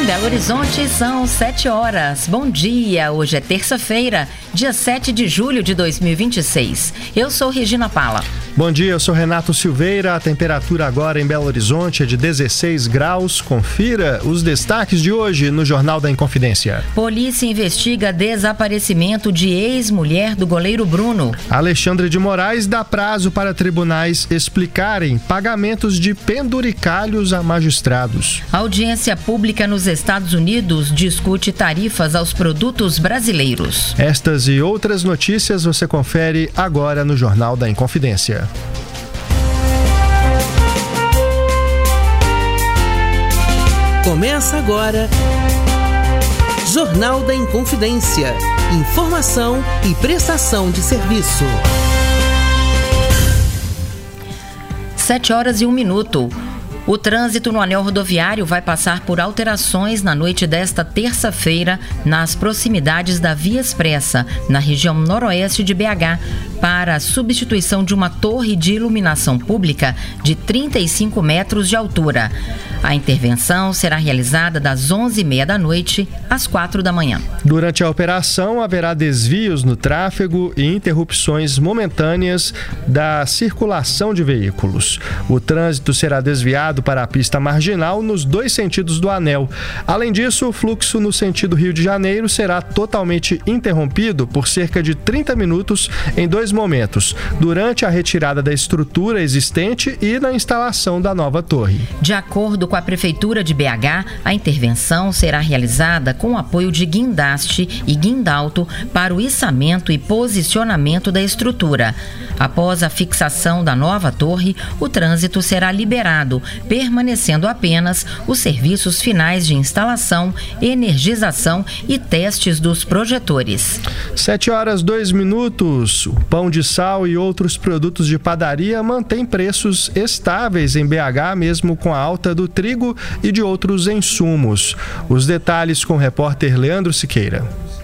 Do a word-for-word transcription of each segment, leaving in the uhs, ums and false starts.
Belo Horizonte são sete horas. Bom dia, hoje é terça-feira, dia sete de julho de dois mil e vinte e seis. Eu sou Regina Pala. Bom dia, eu sou Renato Silveira. A temperatura agora em Belo Horizonte é de dezesseis graus. Confira os destaques de hoje no Jornal da Inconfidência. Polícia investiga desaparecimento de ex-mulher do goleiro Bruno. Alexandre de Moraes dá prazo para tribunais explicarem pagamentos de penduricalhos a magistrados. A audiência pública nos Estados Unidos discute tarifas aos produtos brasileiros. Estas e outras notícias você confere agora no Jornal da Inconfidência. Começa agora Jornal da Inconfidência. Informação e prestação de serviço. Sete horas e um minuto. O trânsito no anel rodoviário vai passar por alterações na noite desta terça-feira nas proximidades da Via Expressa, na região noroeste de B H, para a substituição de uma torre de iluminação pública de trinta e cinco metros de altura. A intervenção será realizada das onze e meia da noite às quatro da manhã. Durante a operação, haverá desvios no tráfego e interrupções momentâneas da circulação de veículos. O trânsito será desviado para a pista marginal nos dois sentidos do anel. Além disso, o fluxo no sentido Rio de Janeiro será totalmente interrompido por cerca de trinta minutos em dois momentos, durante a retirada da estrutura existente e na instalação da nova torre. De acordo com a Prefeitura de B H, a intervenção será realizada com o apoio de guindaste e guindalto para o içamento e posicionamento da estrutura. Após a fixação da nova torre, o trânsito será liberado, permanecendo apenas os serviços finais de instalação, energização e testes dos projetores. Sete horas, dois minutos. O pão de sal e outros produtos de padaria mantêm preços estáveis em B H, mesmo com a alta do trigo e de outros insumos. Os detalhes com o repórter Leandro Siqueira.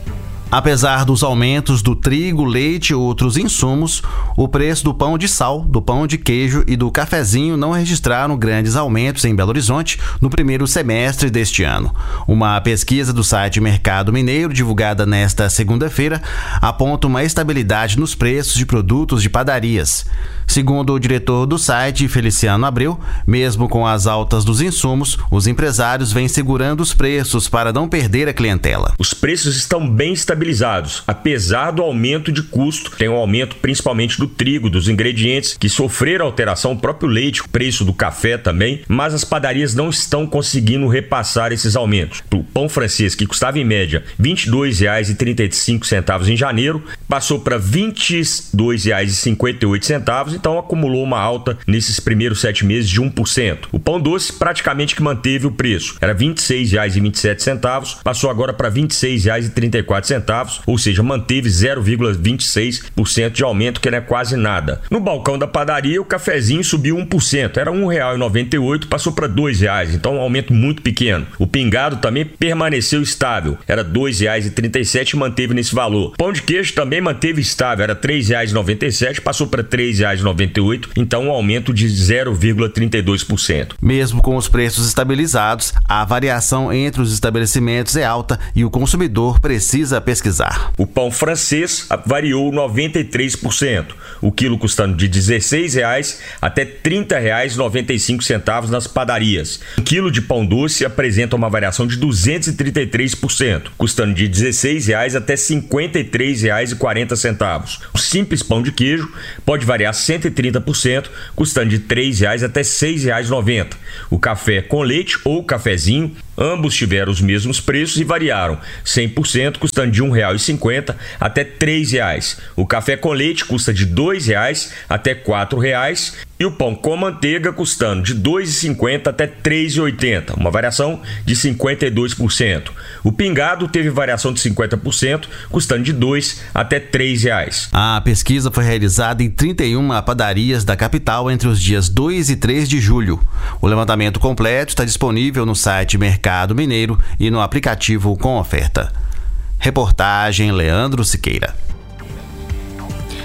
Apesar dos aumentos do trigo, leite e outros insumos, o preço do pão de sal, do pão de queijo e do cafezinho não registraram grandes aumentos em Belo Horizonte no primeiro semestre deste ano. Uma pesquisa do site Mercado Mineiro, divulgada nesta segunda-feira, aponta uma estabilidade nos preços de produtos de padarias. Segundo o diretor do site, Feliciano Abreu, mesmo com as altas dos insumos, os empresários vêm segurando os preços para não perder a clientela. Os preços estão bem estabilizados, apesar do aumento de custo. Tem um aumento principalmente do trigo, dos ingredientes que sofreram alteração, o próprio leite, o preço do café também, mas as padarias não estão conseguindo repassar esses aumentos. O pão francês, que custava em média vinte e dois reais e trinta e cinco centavos em janeiro, passou para vinte e dois reais e cinquenta e oito centavos, então acumulou uma alta nesses primeiros sete meses de um por cento. O pão doce praticamente que manteve o preço. Era vinte e seis reais e vinte e sete centavos, passou agora para vinte e seis reais e trinta e quatro centavos, ou seja, manteve zero vírgula vinte e seis por cento de aumento, que não é quase nada. No balcão da padaria, o cafezinho subiu um por cento, era um real e noventa e oito, passou para dois reais, então um aumento muito pequeno. O pingado também permaneceu estável, era dois reais e trinta e sete e manteve nesse valor. Pão de queijo também manteve estável, era três reais e noventa e sete, passou para três reais e noventa e oito, então um aumento de zero vírgula trinta e dois por cento. Mesmo com os preços estabilizados, a variação entre os estabelecimentos é alta e o consumidor precisa pesquisar. O pão francês variou noventa e três por cento, o quilo custando de dezesseis reais até trinta reais e noventa e cinco centavos nas padarias. O quilo de pão doce apresenta uma variação de duzentos e trinta e três por cento, custando de dezesseis reais até cinquenta e três reais e quarenta centavos. O simples pão de queijo pode variar cento e trinta por cento, custando de três reais até seis reais e noventa centavos. O café com leite ou cafezinho, ambos tiveram os mesmos preços e variaram cem por cento, custando de um real e cinquenta centavos até três reais. O café com leite custa de dois reais até quatro reais e o pão com manteiga custando de dois reais e cinquenta centavos até três reais e oitenta centavos, uma variação de cinquenta e dois por cento. O pingado teve variação de cinquenta por cento, custando de dois reais até três reais. A pesquisa foi realizada em trinta e uma padarias da capital entre os dias dois e três de julho. O levantamento completo está disponível no site Mercado Mineiro e no aplicativo Com Oferta. Reportagem Leandro Siqueira.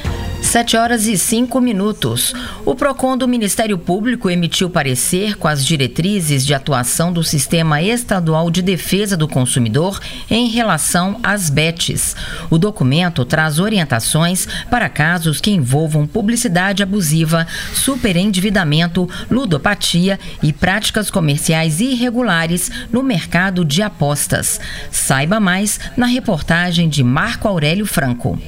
Sete horas e cinco minutos. O PROCON do Ministério Público emitiu parecer com as diretrizes de atuação do Sistema Estadual de Defesa do Consumidor em relação às B E Ts. O documento traz orientações para casos que envolvam publicidade abusiva, superendividamento, ludopatia e práticas comerciais irregulares no mercado de apostas. Saiba mais na reportagem de Marco Aurélio Franco.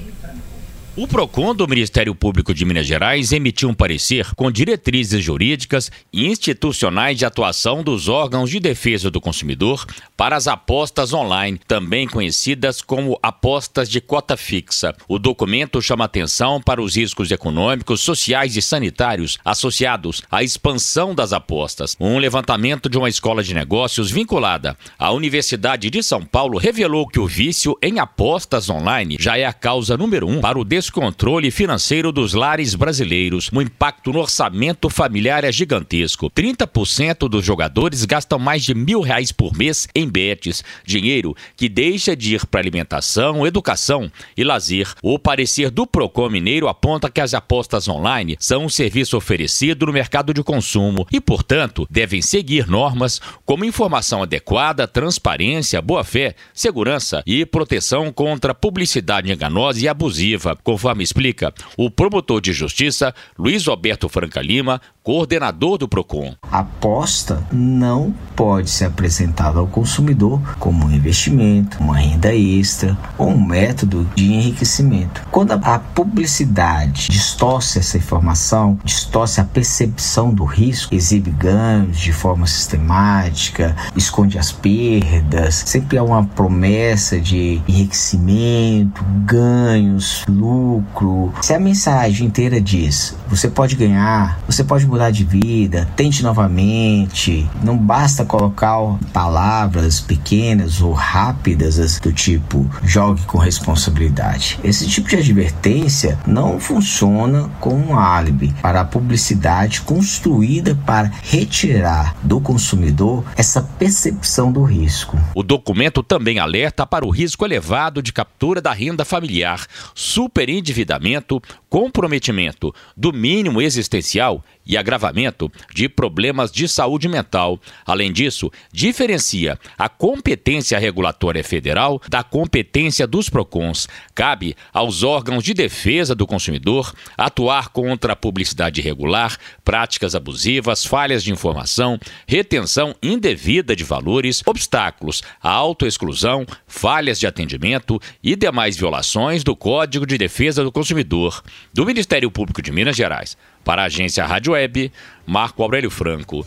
O PROCON do Ministério Público de Minas Gerais emitiu um parecer com diretrizes jurídicas e institucionais de atuação dos órgãos de defesa do consumidor para as apostas online, também conhecidas como apostas de cota fixa. O documento chama atenção para os riscos econômicos, sociais e sanitários associados à expansão das apostas. Um levantamento de uma escola de negócios vinculada à Universidade de São Paulo revelou que o vício em apostas online já é a causa número um para o descontrole financeiro dos lares brasileiros. O impacto no orçamento familiar é gigantesco. trinta por cento dos jogadores gastam mais de mil reais por mês em B E Ts, dinheiro que deixa de ir para alimentação, educação e lazer. O parecer do PROCON Mineiro aponta que as apostas online são um serviço oferecido no mercado de consumo e, portanto, devem seguir normas como informação adequada, transparência, boa-fé, segurança e proteção contra publicidade enganosa e abusiva, conforme explica o promotor de justiça Luiz Roberto Franca Lima, coordenador do PROCON. A aposta não pode ser apresentada ao consumidor como um investimento, uma renda extra ou um método de enriquecimento. Quando a publicidade distorce essa informação, distorce a percepção do risco, exibe ganhos de forma sistemática, esconde as perdas, sempre há uma promessa de enriquecimento, ganhos, lucro. Se a mensagem inteira diz: você pode ganhar, você pode mudar de vida, tente novamente, não basta colocar palavras pequenas ou rápidas do tipo jogue com responsabilidade. Esse tipo de advertência não funciona como um álibi para a publicidade construída para retirar do consumidor essa percepção do risco. O documento também alerta para o risco elevado de captura da renda familiar, superendividamento, comprometimento do mínimo existencial e agravamento de problemas de saúde mental. Além disso, diferencia a competência regulatória federal da competência dos PROCONs. Cabe aos órgãos de defesa do consumidor atuar contra a publicidade irregular, práticas abusivas, falhas de informação, retenção indevida de valores, obstáculos à autoexclusão, falhas de atendimento e demais violações do Código de Defesa do Consumidor. Do Ministério Público de Minas Gerais, para a agência Rádio Web, Marco Aurélio Franco.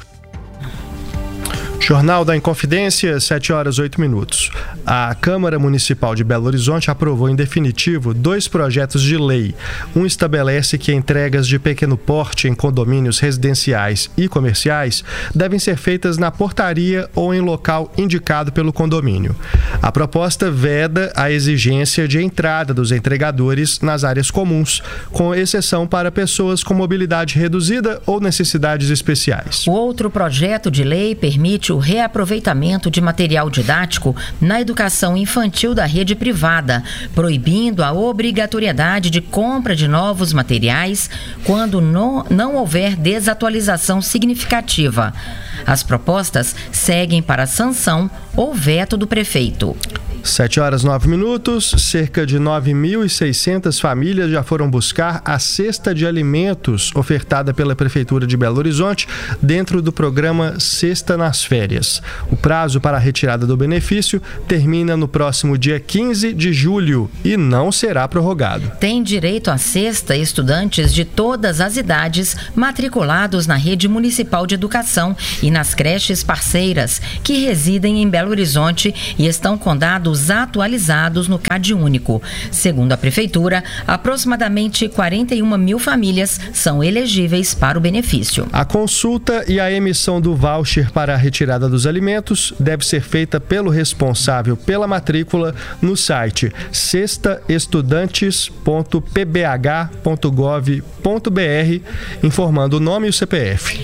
Jornal da Inconfidência, sete horas e oito minutos. A Câmara Municipal de Belo Horizonte aprovou em definitivo dois projetos de lei. Um estabelece que entregas de pequeno porte em condomínios residenciais e comerciais devem ser feitas na portaria ou em local indicado pelo condomínio. A proposta veda a exigência de entrada dos entregadores nas áreas comuns, com exceção para pessoas com mobilidade reduzida ou necessidades especiais. O outro projeto de lei permite o reaproveitamento de material didático na educação infantil da rede privada, proibindo a obrigatoriedade de compra de novos materiais quando não, não houver desatualização significativa. As propostas seguem para sanção ou veto do prefeito. sete horas e nove minutos, cerca de nove mil e seiscentas famílias já foram buscar a cesta de alimentos ofertada pela Prefeitura de Belo Horizonte dentro do programa Cesta nas Férias. O prazo para a retirada do benefício termina no próximo dia quinze de julho e não será prorrogado. Tem direito à cesta estudantes de todas as idades matriculados na Rede Municipal de Educação e nas creches parceiras que residem em Belo Horizonte e estão com dados atualizados no CAD único. Segundo a Prefeitura, aproximadamente quarenta e uma mil famílias são elegíveis para o benefício. A consulta e a emissão do voucher para a retirada dos alimentos deve ser feita pelo responsável pela matrícula no site cesta estudantes ponto p b h ponto gov ponto b r, informando o nome e o C P F.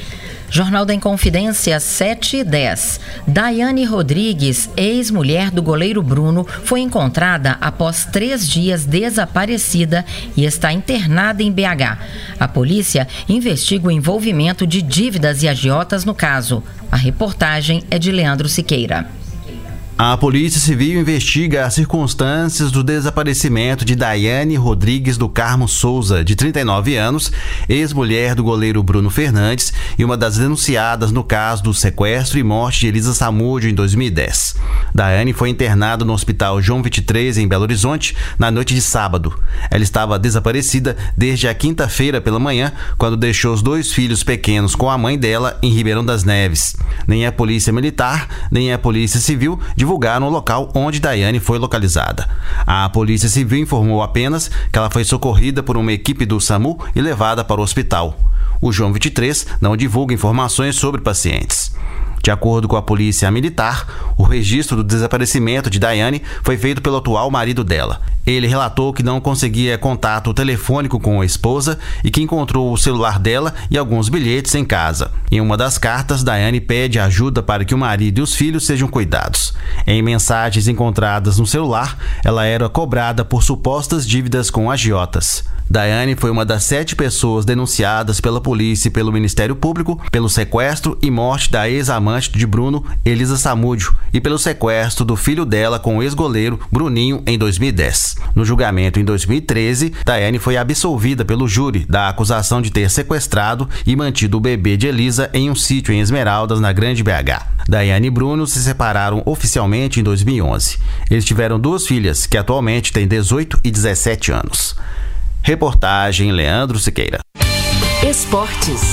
Jornal da Inconfidência, sete e dez. Daiane Rodrigues, ex-mulher do goleiro Bruno, foi encontrada após três dias desaparecida e está internada em B H. A polícia investiga o envolvimento de dívidas e agiotas no caso. A reportagem é de Leandro Siqueira. A Polícia Civil investiga as circunstâncias do desaparecimento de Daiane Rodrigues do Carmo Souza, de trinta e nove anos, ex-mulher do goleiro Bruno Fernandes e uma das denunciadas no caso do sequestro e morte de Elisa Samúdio em dois mil e dez. Daiane foi internada no Hospital João vinte e três, em Belo Horizonte, na noite de sábado. Ela estava desaparecida desde a quinta-feira pela manhã, quando deixou os dois filhos pequenos com a mãe dela em Ribeirão das Neves. Nem a Polícia Militar, nem a Polícia Civil divulgaram o local onde Daiane foi localizada. A Polícia Civil informou apenas que ela foi socorrida por uma equipe do SAMU e levada para o hospital. O João vinte e três não divulga informações sobre pacientes. De acordo com a Polícia Militar, o registro do desaparecimento de Daiane foi feito pelo atual marido dela. Ele relatou que não conseguia contato telefônico com a esposa e que encontrou o celular dela e alguns bilhetes em casa. Em uma das cartas, Daiane pede ajuda para que o marido e os filhos sejam cuidados. Em mensagens encontradas no celular, ela era cobrada por supostas dívidas com agiotas. Daiane foi uma das sete pessoas denunciadas pela polícia e pelo Ministério Público pelo sequestro e morte da ex-amante de Bruno, Elisa Samúdio, e pelo sequestro do filho dela com o ex-goleiro Bruninho em dois mil e dez. No julgamento em dois mil e treze, Daiane foi absolvida pelo júri da acusação de ter sequestrado e mantido o bebê de Elisa em um sítio em Esmeraldas, na Grande B H. Daiane e Bruno se separaram oficialmente em dois mil e onze. Eles tiveram duas filhas, que atualmente têm dezoito e dezessete anos. Reportagem Leandro Siqueira. Esportes.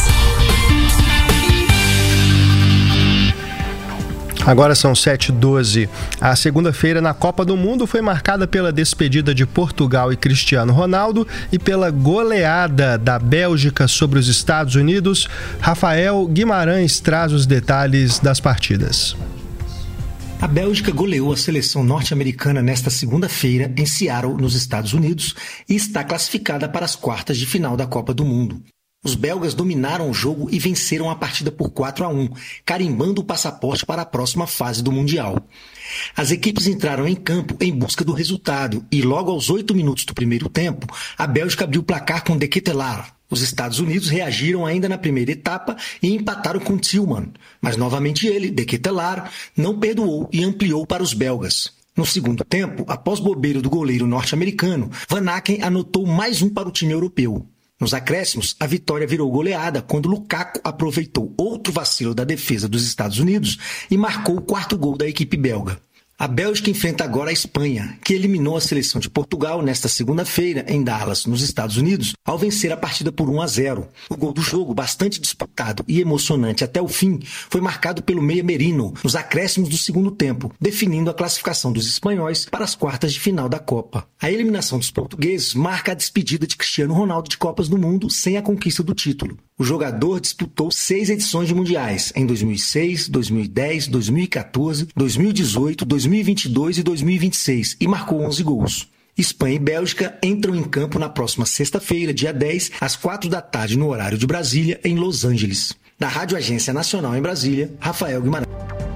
Agora são sete e doze. A segunda-feira na Copa do Mundo foi marcada pela despedida de Portugal e Cristiano Ronaldo e pela goleada da Bélgica sobre os Estados Unidos. Rafael Guimarães traz os detalhes das partidas. A Bélgica goleou a seleção norte-americana nesta segunda-feira em Seattle, nos Estados Unidos, e está classificada para as quartas de final da Copa do Mundo. Os belgas dominaram o jogo e venceram a partida por quatro a um, carimbando o passaporte para a próxima fase do Mundial. As equipes entraram em campo em busca do resultado e logo aos oito minutos do primeiro tempo, a Bélgica abriu o placar com De Ketelaere. Os Estados Unidos reagiram ainda na primeira etapa e empataram com Tillman, mas novamente ele, De Ketelaere, não perdoou e ampliou para os belgas. No segundo tempo, após bobeiro do goleiro norte-americano, Van Aken anotou mais um para o time europeu. Nos acréscimos, a vitória virou goleada quando Lukaku aproveitou outro vacilo da defesa dos Estados Unidos e marcou o quarto gol da equipe belga. A Bélgica enfrenta agora a Espanha, que eliminou a seleção de Portugal nesta segunda-feira em Dallas, nos Estados Unidos, ao vencer a partida por um a zero. O gol do jogo, bastante disputado e emocionante até o fim, foi marcado pelo meia Merino, nos acréscimos do segundo tempo, definindo a classificação dos espanhóis para as quartas de final da Copa. A eliminação dos portugueses marca a despedida de Cristiano Ronaldo de Copas do Mundo sem a conquista do título. O jogador disputou seis edições de mundiais, em dois mil e seis, dois mil e dez, dois mil e quatorze, dois mil e dezoito, dois mil e vinte e dois e dois mil e vinte e seis e marcou onze gols. Espanha e Bélgica entram em campo na próxima sexta-feira, dia dez, às quatro da tarde, no horário de Brasília, em Los Angeles. Da Rádio Agência Nacional em Brasília, Rafael Guimarães.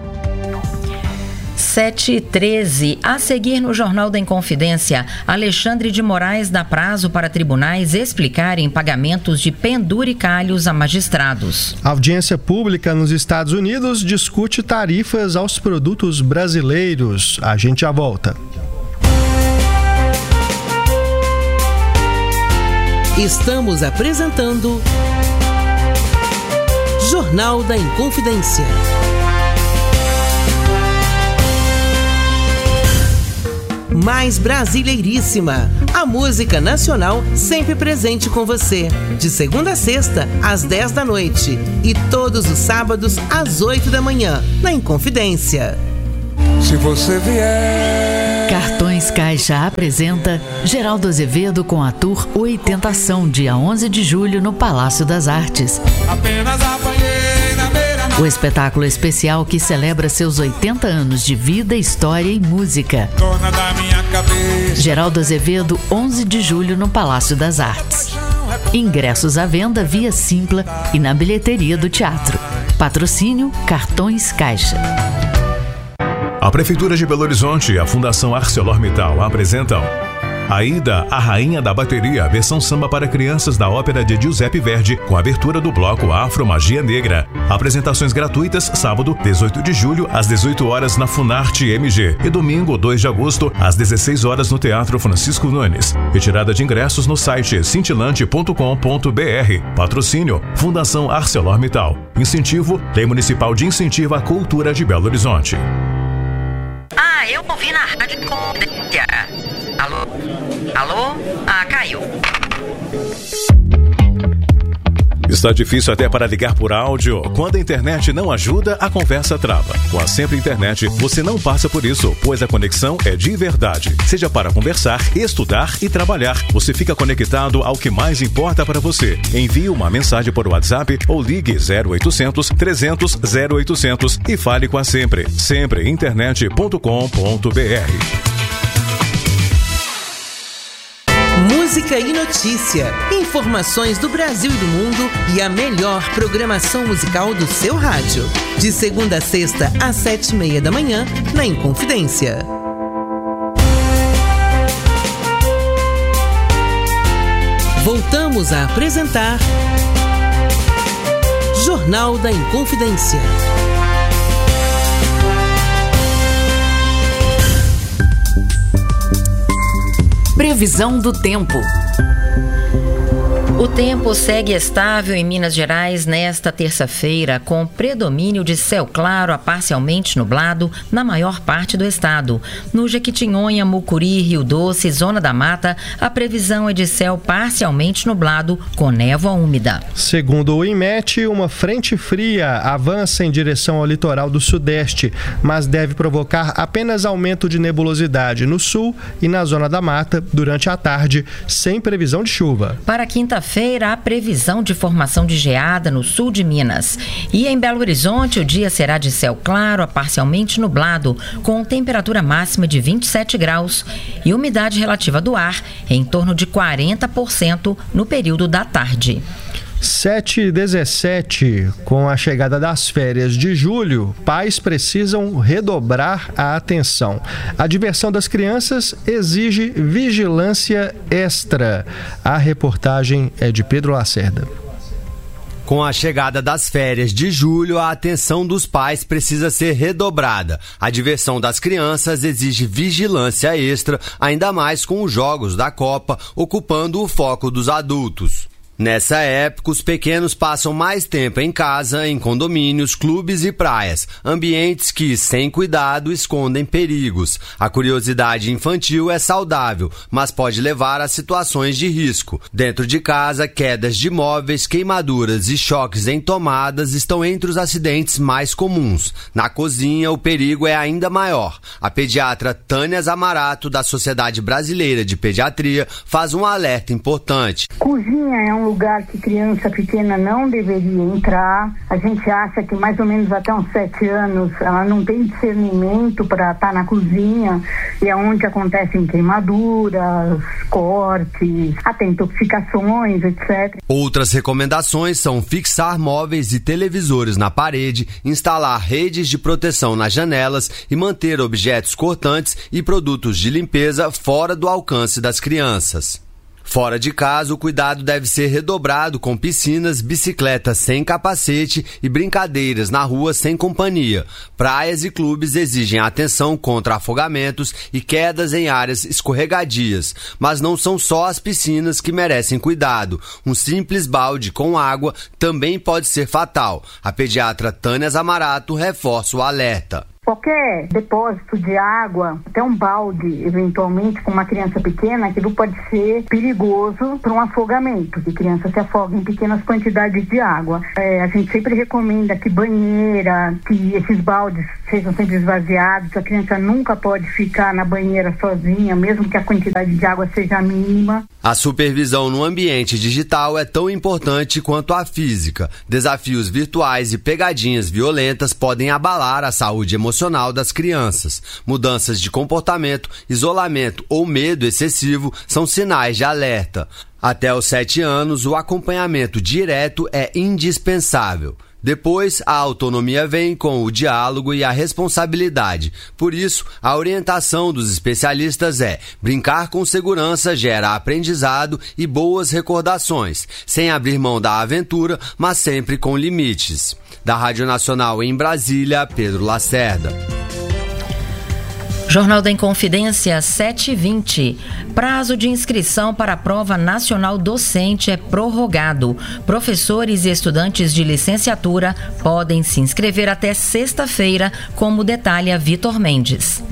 sete e treze. A seguir no Jornal da Inconfidência, Alexandre de Moraes dá prazo para tribunais explicarem pagamentos de penduricalhos a magistrados. A audiência pública nos Estados Unidos discute tarifas aos produtos brasileiros. A gente já volta. Estamos apresentando Jornal da Inconfidência. Mais brasileiríssima, a música nacional sempre presente com você, de segunda a sexta, às dez da noite e todos os sábados, às oito da manhã, na Inconfidência. Se você vier... Cartões Caixa apresenta Geraldo Azevedo com a Tour Oitentação, dia onze de julho, no Palácio das Artes. Apenas apanhei na beira. O espetáculo especial que celebra seus oitenta anos de vida, história e música. Dona da minha cabeça. Geraldo Azevedo, onze de julho, no Palácio das Artes. Ingressos à venda via Simpla e na bilheteria do teatro. Patrocínio Cartões Caixa. A Prefeitura de Belo Horizonte e a Fundação ArcelorMittal apresentam Aida, a Rainha da Bateria, versão samba para crianças da ópera de Giuseppe Verdi, com abertura do bloco Afro Magia Negra. Apresentações gratuitas, sábado, dezoito de julho, às dezoito horas na Funarte M G e domingo, dois de agosto, às dezesseis horas no Teatro Francisco Nunes. Retirada de ingressos no site cintilante ponto com ponto b r. Patrocínio Fundação ArcelorMittal. Incentivo Lei Municipal de Incentivo à Cultura de Belo Horizonte. Ah, eu ouvi na rádio Confidência. Alô? Alô? Ah, caiu. Está difícil até para ligar por áudio? Quando a internet não ajuda, a conversa trava. Com a Sempre Internet, você não passa por isso, pois a conexão é de verdade. Seja para conversar, estudar e trabalhar, você fica conectado ao que mais importa para você. Envie uma mensagem por WhatsApp ou ligue zero oitocentos, trezentos, zero oitocentos e fale com a Sempre. sempre internet ponto com ponto b r. Música e notícia, informações do Brasil e do mundo e a melhor programação musical do seu rádio. De segunda a sexta, às sete e meia da manhã, na Inconfidência. Voltamos a apresentar Jornal da Inconfidência. Previsão do tempo. O tempo segue estável em Minas Gerais nesta terça-feira, com predomínio de céu claro a parcialmente nublado na maior parte do estado. No Jequitinhonha, Mucuri, Rio Doce, Zona da Mata, a previsão é de céu parcialmente nublado com névoa úmida. Segundo o INMET, uma frente fria avança em direção ao litoral do Sudeste, mas deve provocar apenas aumento de nebulosidade no sul e na Zona da Mata durante a tarde, sem previsão de chuva. Para quinta-feira, Feira, a previsão de formação de geada no sul de Minas. E em Belo Horizonte, o dia será de céu claro a parcialmente nublado, com temperatura máxima de vinte e sete graus e umidade relativa do ar em torno de quarenta por cento no período da tarde. sete e dezessete, com a chegada das férias de julho, pais precisam redobrar a atenção. A diversão das crianças exige vigilância extra. A reportagem é de Pedro Lacerda. Com a chegada das férias de julho, a atenção dos pais precisa ser redobrada. A diversão das crianças exige vigilância extra, ainda mais com os jogos da Copa ocupando o foco dos adultos. Nessa época, os pequenos passam mais tempo em casa, em condomínios, clubes e praias, ambientes que, sem cuidado, escondem perigos. A curiosidade infantil é saudável, mas pode levar a situações de risco. Dentro de casa, quedas de móveis, queimaduras e choques em tomadas estão entre os acidentes mais comuns. Na cozinha, o perigo é ainda maior. A pediatra Tânia Zamarato, da Sociedade Brasileira de Pediatria, faz um alerta importante. Cozinha é um lugar que criança pequena não deveria entrar. A gente acha que mais ou menos até uns sete anos ela não tem discernimento para estar na cozinha, e é onde acontecem queimaduras, cortes, até intoxicações, etcétera. Outras recomendações são fixar móveis e televisores na parede, instalar redes de proteção nas janelas e manter objetos cortantes e produtos de limpeza fora do alcance das crianças. Fora de casa, o cuidado deve ser redobrado com piscinas, bicicletas sem capacete e brincadeiras na rua sem companhia. Praias e clubes exigem atenção contra afogamentos e quedas em áreas escorregadias. Mas não são só as piscinas que merecem cuidado. Um simples balde com água também pode ser fatal. A pediatra Tânia Zamarato reforça o alerta. Qualquer depósito de água, até um balde, eventualmente, com uma criança pequena, aquilo pode ser perigoso para um afogamento, que criança se afoga em pequenas quantidades de água. É, a gente sempre recomenda que banheira, que esses baldes sejam sempre esvaziados. A criança nunca pode ficar na banheira sozinha, mesmo que a quantidade de água seja mínima. A supervisão no ambiente digital é tão importante quanto a física. Desafios virtuais e pegadinhas violentas podem abalar a saúde emocional das crianças. Mudanças de comportamento, isolamento ou medo excessivo são sinais de alerta. Até os sete anos, o acompanhamento direto é indispensável. Depois, a autonomia vem com o diálogo e a responsabilidade. Por isso, a orientação dos especialistas é: brincar com segurança gera aprendizado e boas recordações, sem abrir mão da aventura, mas sempre com limites. Da Rádio Nacional em Brasília, Pedro Lacerda. Jornal da Inconfidência, sete e vinte. Prazo de inscrição para a Prova Nacional Docente é prorrogado. Professores e estudantes de licenciatura podem se inscrever até sexta-feira, como detalha Vitor Mendes.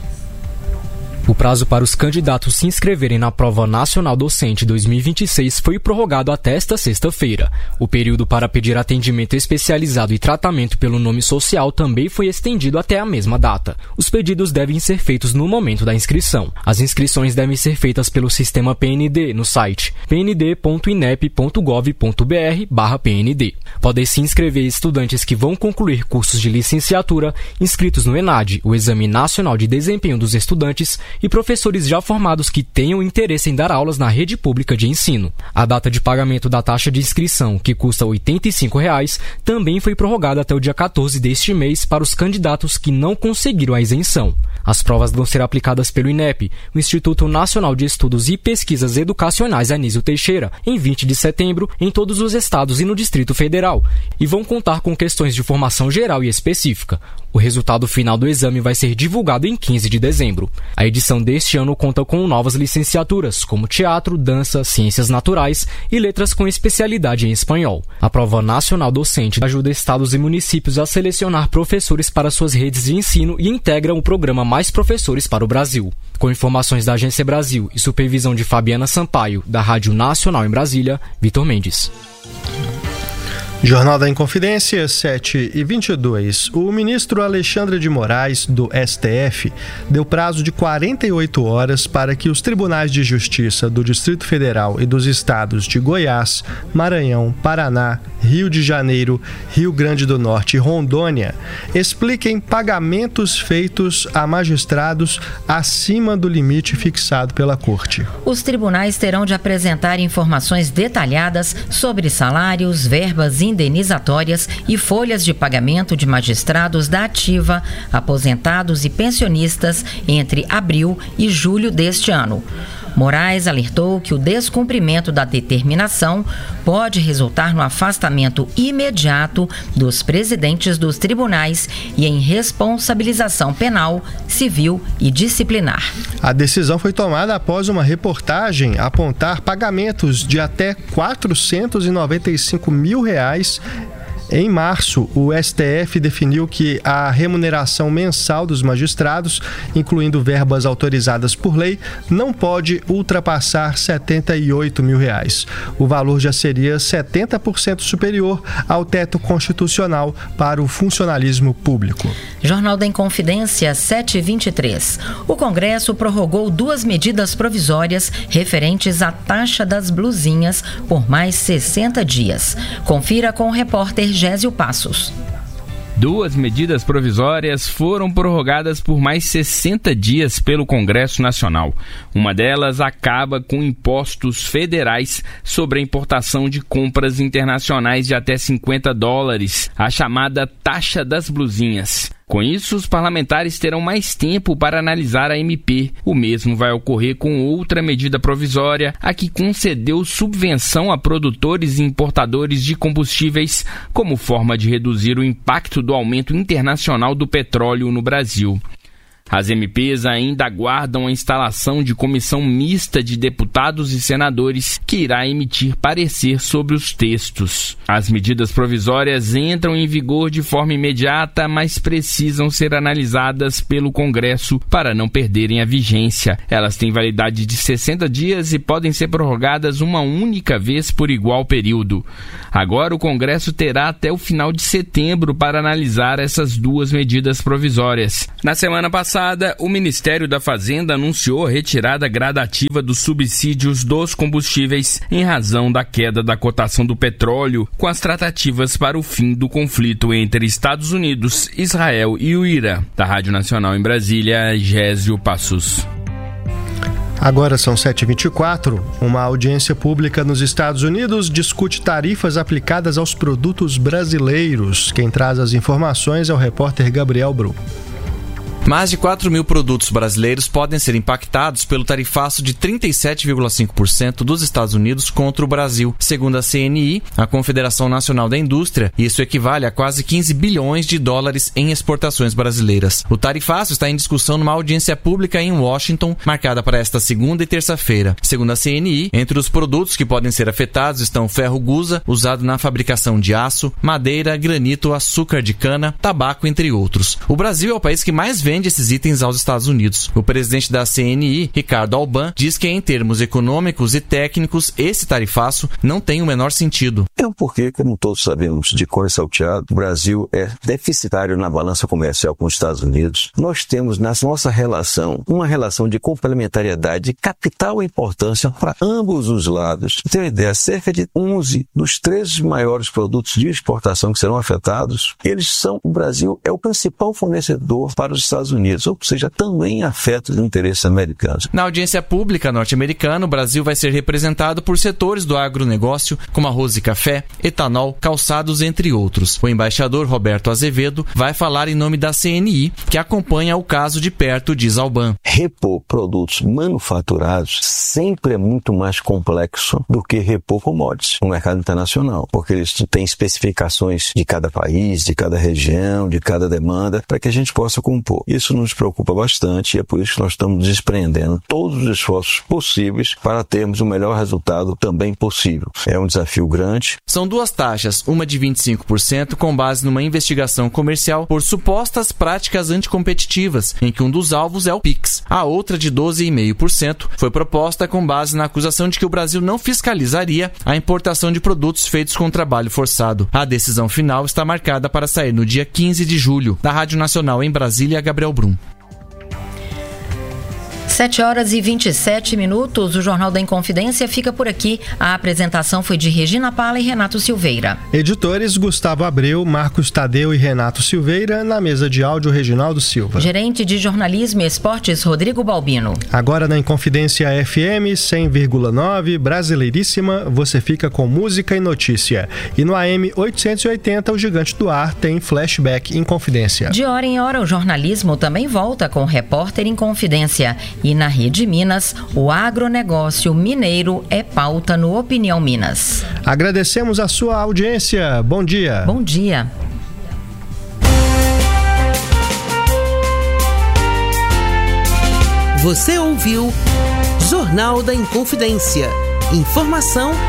O prazo para os candidatos se inscreverem na Prova Nacional Docente dois mil e vinte e seis foi prorrogado até esta sexta-feira. O período para pedir atendimento especializado e tratamento pelo nome social também foi estendido até a mesma data. Os pedidos devem ser feitos no momento da inscrição. As inscrições devem ser feitas pelo sistema P N D no site p n d ponto inep ponto gov ponto b r barra p n d. Podem se inscrever estudantes que vão concluir cursos de licenciatura inscritos no ENAD, o Exame Nacional de Desempenho dos Estudantes, e professores já formados que tenham interesse em dar aulas na rede pública de ensino. A data de pagamento da taxa de inscrição, que custa oitenta e cinco reais, também foi prorrogada até o dia quatorze deste mês para os candidatos que não conseguiram a isenção. As provas vão ser aplicadas pelo INEP, o Instituto Nacional de Estudos e Pesquisas Educacionais Anísio Teixeira, em vinte de setembro, em todos os estados e no Distrito Federal, e vão contar com questões de formação geral e específica. O resultado final do exame vai ser divulgado em quinze de dezembro. A edição deste ano conta com novas licenciaturas, como teatro, dança, ciências naturais e letras com especialidade em espanhol. A Prova Nacional Docente ajuda estados e municípios a selecionar professores para suas redes de ensino e integra o programa Mais Professores para o Brasil. Com informações da Agência Brasil e supervisão de Fabiana Sampaio, da Rádio Nacional em Brasília, Vitor Mendes. Jornal da Inconfidência, sete e vinte e dois. O ministro Alexandre de Moraes, do S T F, deu prazo de quarenta e oito horas para que os tribunais de justiça do Distrito Federal e dos estados de Goiás, Maranhão, Paraná, Rio de Janeiro, Rio Grande do Norte e Rondônia expliquem pagamentos feitos a magistrados acima do limite fixado pela Corte. Os tribunais terão de apresentar informações detalhadas sobre salários, verbas indenizatórias e folhas de pagamento de magistrados da ativa, aposentados e pensionistas entre abril e julho deste ano. Moraes alertou que o descumprimento da determinação pode resultar no afastamento imediato dos presidentes dos tribunais e em responsabilização penal, civil e disciplinar. A decisão foi tomada após uma reportagem apontar pagamentos de até quatrocentos e noventa e cinco mil reais. Em março, o S T F definiu que a remuneração mensal dos magistrados, incluindo verbas autorizadas por lei, não pode ultrapassar setenta e oito mil reais. O valor já seria setenta por cento superior ao teto constitucional para o funcionalismo público. Jornal da Inconfidência, sete e vinte e três. O Congresso prorrogou duas medidas provisórias referentes à taxa das blusinhas por mais sessenta dias. Confira com o repórter Gésio Passos. Duas medidas provisórias foram prorrogadas por mais sessenta dias pelo Congresso Nacional. Uma delas acaba com impostos federais sobre a importação de compras internacionais de até cinquenta dólares, a chamada taxa das blusinhas. Com isso, os parlamentares terão mais tempo para analisar a M P. O mesmo vai ocorrer com outra medida provisória, a que concedeu subvenção a produtores e importadores de combustíveis, como forma de reduzir o impacto do aumento internacional do petróleo no Brasil. As M Ps ainda aguardam a instalação de comissão mista de deputados e senadores que irá emitir parecer sobre os textos. As medidas provisórias entram em vigor de forma imediata, mas precisam ser analisadas pelo Congresso para não perderem a vigência. Elas têm validade de sessenta dias e podem ser prorrogadas uma única vez por igual período. Agora o Congresso terá até o final de setembro para analisar essas duas medidas provisórias. Na semana passada, o Ministério da Fazenda anunciou a retirada gradativa dos subsídios dos combustíveis em razão da queda da cotação do petróleo, com as tratativas para o fim do conflito entre Estados Unidos, Israel e o Irã. Da Rádio Nacional em Brasília, Gésio Passos. Agora são sete e vinte e quatro. Uma audiência pública nos Estados Unidos discute tarifas aplicadas aos produtos brasileiros. Quem traz as informações é o repórter Gabriel Brum. Mais de quatro mil produtos brasileiros podem ser impactados pelo tarifaço de trinta e sete vírgula cinco por cento dos Estados Unidos contra o Brasil. Segundo a C N I, a Confederação Nacional da Indústria, isso equivale a quase quinze bilhões de dólares em exportações brasileiras. O tarifaço está em discussão numa audiência pública em Washington, marcada para esta segunda e terça-feira. Segundo a C N I, entre os produtos que podem ser afetados estão ferro gusa, usado na fabricação de aço, madeira, granito, açúcar de cana, tabaco, entre outros. O Brasil é o país que mais vende esses itens aos Estados Unidos. O presidente da C N I, Ricardo Alban, diz que em termos econômicos e técnicos, esse tarifaço não tem o menor sentido. É porque, como todos sabemos de cor salteado, o Brasil é deficitário na balança comercial com os Estados Unidos. Nós temos na nossa relação uma relação de complementariedade de capital importância para ambos os lados. Tem uma ideia, cerca de onze dos treze maiores produtos de exportação que serão afetados, eles são, o Brasil é o principal fornecedor para os Estados Unidos, ou seja, também afeta os interesses americanos. Na audiência pública norte-americana, o Brasil vai ser representado por setores do agronegócio, como arroz e café, etanol, calçados, entre outros. O embaixador Roberto Azevedo vai falar em nome da C N I, que acompanha o caso de perto, diz Alban. Repor produtos manufaturados sempre é muito mais complexo do que repor commodities no mercado internacional, porque eles têm especificações de cada país, de cada região, de cada demanda, para que a gente possa compor. Isso nos preocupa bastante e é por isso que nós estamos desprendendo todos os esforços possíveis para termos o melhor resultado também possível. É um desafio grande. São duas taxas, uma de vinte e cinco por cento com base numa investigação comercial por supostas práticas anticompetitivas, em que um dos alvos é o Pix. A outra, de doze vírgula cinco por cento, foi proposta com base na acusação de que o Brasil não fiscalizaria a importação de produtos feitos com trabalho forçado. A decisão final está marcada para sair no dia quinze de julho. Da Rádio Nacional em Brasília, Gabriel Brum. sete horas e vinte e sete minutos, o Jornal da Inconfidência fica por aqui. A apresentação foi de Regina Pala e Renato Silveira. Editores Gustavo Abreu, Marcos Tadeu e Renato Silveira. Na mesa de áudio, Reginaldo Silva. Gerente de Jornalismo e Esportes, Rodrigo Balbino. Agora na Inconfidência F M cem vírgula nove, Brasileiríssima, você fica com música e notícia. E no A M oitocentos e oitenta, o Gigante do Ar tem Flashback Inconfidência. De hora em hora, o jornalismo também volta com o Repórter Inconfidência. E na Rede Minas, o agronegócio mineiro é pauta no Opinião Minas. Agradecemos a sua audiência. Bom dia. Bom dia. Você ouviu Jornal da Inconfidência. Informação